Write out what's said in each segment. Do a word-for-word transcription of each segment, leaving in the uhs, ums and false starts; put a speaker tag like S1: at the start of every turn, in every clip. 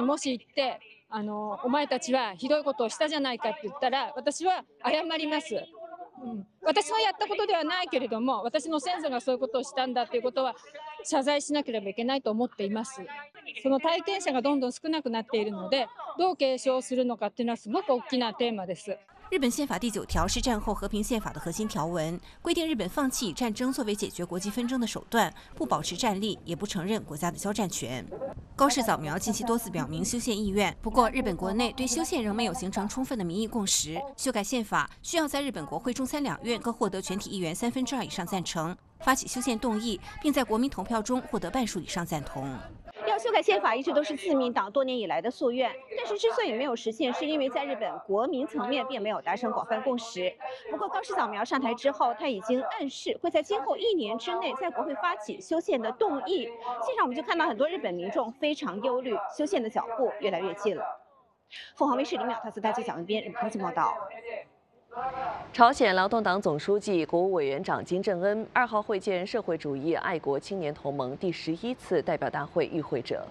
S1: もし言ってあのお前たちはひどいことをしたじゃないかって言ったら私は謝ります。うん、私のやったことではないけれども私の先祖がそういうことをしたんだということは謝罪しなければいけないと思っています。その体験者がどんどん少なくなっているのでどう継承するのかっていうのはすごく大きなテーマです。
S2: 日本宪法第九条是战后和平宪法的核心条文，规定日本放弃以战争作为解决国际纷争的手段，不保持战力，也不承认国家的交战权。高市早苗近期多次表明修宪意愿，不过日本国内对修宪仍没有形成充分的民意共识。修改宪法需要在日本国会中参两院各获得全体议员三分之二以上赞成，发起修宪动议，并在国民投票中获得半数以上赞同。
S3: 要修改宪法一直都是自民党多年以来的夙愿，但是之所以没有实现，是因为在日本国民层面并没有达成广泛共识。不过高市早苗上台之后，他已经暗示会在今后一年之内在国会发起修宪的动议。现场我们就看到很多日本民众非常忧虑，修宪的脚步越来越近了。凤凰卫视李淼、特斯大记小文编日本通讯报道。
S4: 朝鲜劳动党总书记、国务委员长金正恩二号会见社会主义爱国青年同盟第十一次代表大会与会者。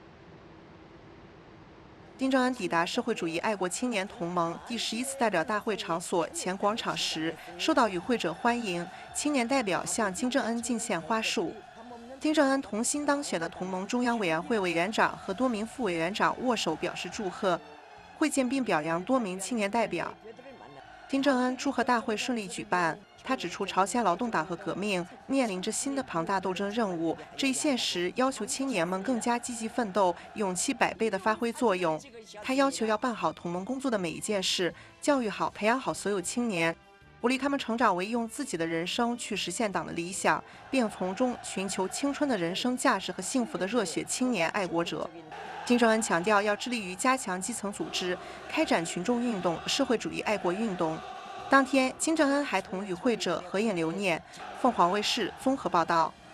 S5: 金正恩抵达社会主义爱国青年同盟第十一次代表大会场所前广场时，受到与会者欢迎。青年代表向金正恩敬献花束。金正恩同新当选的同盟中央委员会委员长和多名副委员长握手表示祝贺，会见并表扬多名青年代表。金正恩祝贺大会顺利举办。他指出，朝鲜劳动党和革命面临着新的庞大斗争任务，这一现实要求青年们更加积极奋斗，勇气百倍地发挥作用。他要求要办好同盟工作的每一件事，教育好、培养好所有青年，鼓励他们成长为用自己的人生去实现党的理想，并从中寻求青春的人生价值和幸福的热血青年爱国者。金正恩强调，要致力于加强基层组织，开展群众运动、社会主义爱国运动。当天，金正恩还同与会者合影留念。凤凰卫视综合报道。